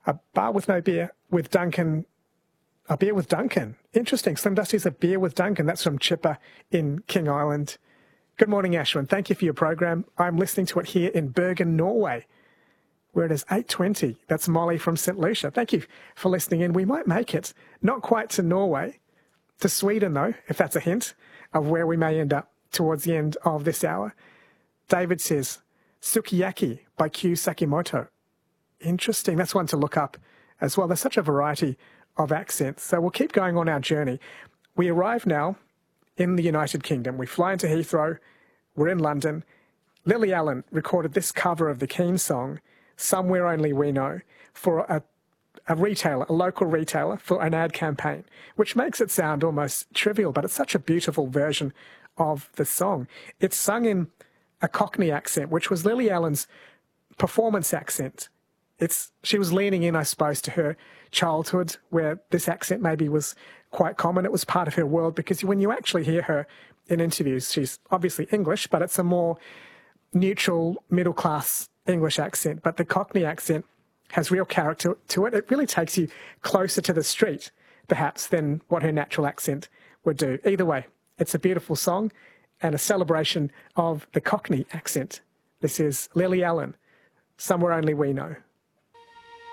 A bar with no beer with Duncan. A beer with Duncan. Interesting. Slim Dusty's a beer with Duncan. That's from Chipper in King Island. Good morning, Ashwin. Thank you for your program. I'm listening to it here in Bergen, Norway, where it is 8:20. That's Molly from St. Lucia. Thank you for listening in. We might make it, not quite to Norway, to Sweden, though, if that's a hint of where we may end up towards the end of this hour. David says, Sukiyaki by Q Sakimoto. Interesting. That's one to look up as well. There's such a variety of accents. So we'll keep going on our journey. We arrive now in the United Kingdom. We fly into Heathrow. We're in London. Lily Allen recorded this cover of the Keane song, Somewhere Only We Know, for a retailer, a local retailer, for an ad campaign, which makes it sound almost trivial, but it's such a beautiful version of the song. It's sung in a Cockney accent, which was Lily Allen's performance accent. She was leaning in, I suppose, to her childhood, where this accent maybe was quite common. It was part of her world, because when you actually hear her in interviews, she's obviously English, but it's a more neutral, middle-class English accent. But the Cockney accent has real character to it. It really takes you closer to the street, perhaps, than what her natural accent would do. Either way, it's a beautiful song and a celebration of the Cockney accent. This is Lily Allen, Somewhere Only We Know.